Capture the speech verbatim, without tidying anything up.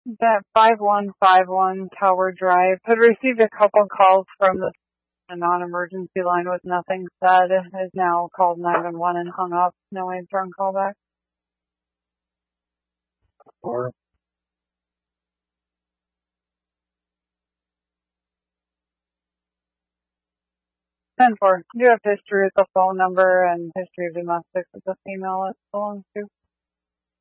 That five one five one Tower Drive had received a couple calls from the non-emergency line with nothing said. Has now called nine one one and hung up. No answer on callback. Or ten four. You have history with the phone number and history of domestics with the female it belongs to.